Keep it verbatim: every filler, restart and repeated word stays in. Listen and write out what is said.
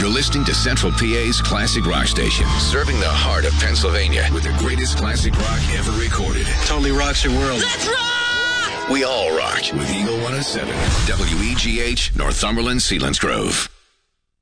You're listening to Central P A's classic rock station, serving the heart of Pennsylvania with the greatest classic rock ever recorded. Totally rocks your world. Let's rock! We all rock with Eagle one oh seven, W E G H, Northumberland, Selinsgrove.